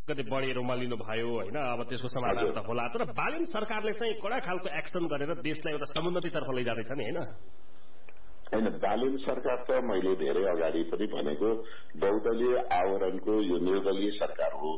कति बढी रुमलिनु भयो हैन अब त्यसको समाधान त होला तर बालेन सरकारले चाहिँ कडा खालको एक्सन गरेर देशलाई एउटा समुन्नतितर्फ लैजाँदैछ नि हैन हैन बालेन सरकार त मैले धेरै अगाडि पनि भनेको बहुदलीय आवरणको यो निर्दलीय सरकार हो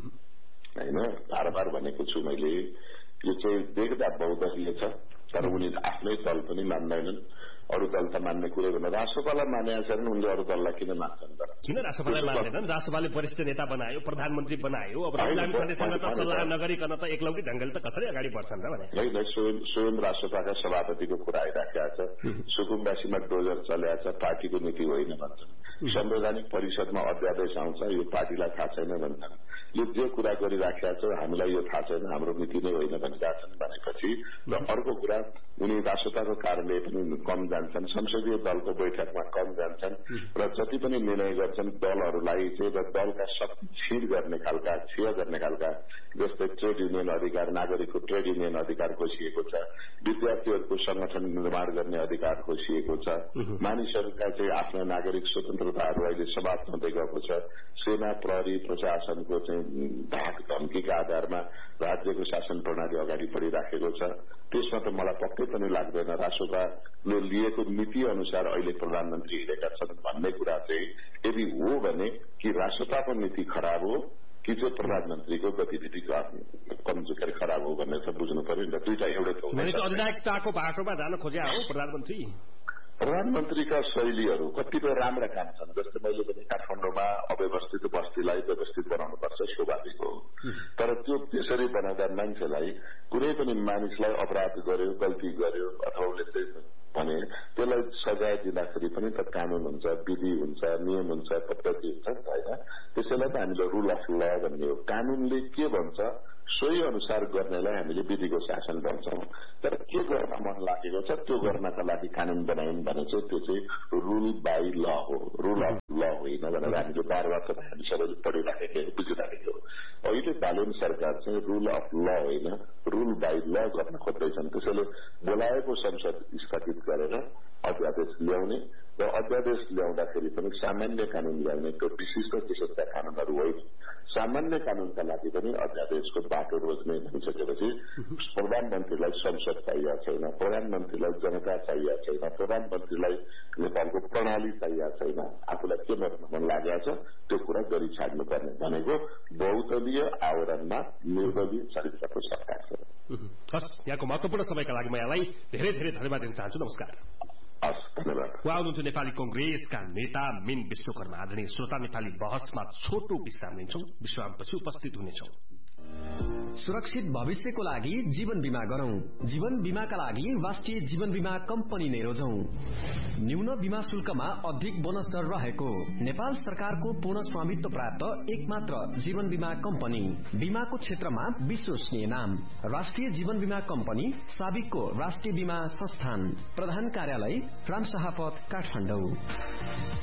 हैन बारबार भनेको छु मैले यो चाहिँ देख्दा बहुदलीय छ तर उनी आफ्नै दल पनि मान्दैनन् अरू दल त मान्ने कुरै भएन राष्ट्रपालाई मानेका छैनन् उनले अरू दललाई किन मान्छन् त किन राष्ट्रपालाई मान्दैनन् राष्ट्रपाले वरिष्ठ नेता बनायो प्रधानमन्त्री बनायो अब रामलाल खड्सेसँग त सल्लाह नगरिकन त एकलौटी ढंगले त कसरी अगाडि बढ्छन् र भने हैन स्वयं राष्ट्रपाका सभापतिको कुरा आइराखेका छ सुकुम्बासीमा डोजर चलेको छ पार्टीको नीति होइन भन्छन् संवैधानिक परिषदमा अध्यादेश आउँछ यो पार्टीलाई थाहा छैन भन्छन् यो जे कुरा गरिराखेका छ हामीलाई यो थाहा छैन हाम्रो नीति नै होइन भनिरहेका छन् भनेपछि र अर्को कुरा उनी राष्ट्रपाको कारणले पनि कम जान्छन् संसदीय दलको बैठकमा कम जान्छन् र जति पनि निर्णय गर्छन् दलहरूलाई चाहिँ र दलका शक्ति क्षीण गर्ने खालका क्षय गर्ने खालका जस्तै ट्रेड युनियन अधिकार नागरिकको ट्रेड युनियन अधिकार घोषिएको छ विद्यार्थीहरूको संगठन निर्माण गर्ने अधिकार घोषिएको छ मानिसहरूका चाहिँ आफ्ना नागरिक स्वतन्त्रताहरू अहिले समाप्त हुँदै गएको छ सेना प्रहरी प्रशासनको चाहिँ धाक धम्कीका आधारमा राज्यको शासन प्रणाली अगाडि बढिराखेको छ त्यसमा त मलाई पक्कै पनि लाग्दैन राष्ट्रपाले लिएको नीति अनुसार अहिले प्रधानमन्त्री हिँडेका छन् भन्ने कुरा चाहिँ यदि हो भने कि राष्ट्रपाको नीति खराब हो कि चाहिँ प्रधानमन्त्रीको गतिविधि कमजोरी खराब हो भन्ने चाहिँ बुझ्नु पर्यो नि त दुईटा एउटै त अधिनायकताको बाटोमा जान खोज्या हो प्रधानमन्त्रीका शैलीहरू कतिपय राम्रा काम छन् जस्तै मैले पनि काठमाडौँमा अव्यवस्थित बस्तीलाई व्यवस्थित बनाउनुपर्छ स्वाभाविक हो तर त्यो त्यसरी बनाउँदा मान्छेलाई कुनै पनि मानिसलाई अपराध गर्यो गल्ती गर्यो अथवा उसले चाहिँ भने त्यसलाई सजाय दिँदाखेरि पनि त कानून हुन्छ विधि हुन्छ नियम हुन्छ पद्धति हुन्छ होइन त्यसैलाई त हामीले रूल अफ ल भन्ने हो कानूनले के भन्छ सोही अनुसार गर्नेलाई हामीले विधिको शासन भन्छौं तर के गर्न मन लागेको छ त्यो गर्नका लागि कानून बनायौं भने चाहिँ त्यो चाहिँ रूल बाई ल हो रूल अफ ल होइन भनेर हामीले बारबार त हामी सबैले पढिराखेको बुझिराखेको अहिले बालेन सरकार चाहिँ रूल अफ ल होइन रूल बाई ल गर्न खोज्दैछन् त्यसैले बोलाएको संसद स्थगित गरेर अध्यादेश ल्याउने र अध्यादेश ल्याउँदाखेरि पनि सामान्य कानून ल्याउने त्यो विशिष्ट किसिमका कानूनहरू होइन सामान्य कानूनका लागि पनि अध्यादेशको बाटो रोज्ने भनिसकेपछि प्रधानमन्त्रीलाई संसद चाहिएको छैन प्रधानमन्त्रीलाई जनता चाहिएको छैन प्रधानमन्त्रीलाई नेपालको प्रणाली चाहिएको छैन आफूलाई के गर्न मन लागेको छ त्यो कुरा गरी छाड्नुपर्ने भनेको बहुदलीय आवरणमा निर्दलीय चरित्रको सरकार छ यहाँको महत्वपूर्ण समयका लागि म यहाँलाई धेरै धेरै धन्यवाद दिन चाहन्छु नमस्कार उहाँ हुनुहुन्थ्यो नेपाली कंग्रेसका नेता मीन विश्वकर्मा आदरणीय श्रोता नेपाली बहसमा छोटो विश्राम लिन्छौं विश्रामपछि उपस्थित हुनेछौं सुरक्षित भविष्यको लागि जीवन बीमा गरौं जीवन बीमाका लागि राष्ट्रिय जीवन बीमा कम्पनी नै रोजौं न्यून बीमा शुल्कमा अधिक बोनस दर रहेको नेपाल सरकारको पूर्ण स्वामित्व प्राप्त एकमात्र जीवन बीमा कम्पनी बीमाको क्षेत्रमा विश्वसनीय नाम राष्ट्रिय जीवन बीमा कम्पनी साबिकको राष्ट्रिय बीमा संस्थान प्रधान कार्यालय रामशाहपथ काठमाडौँ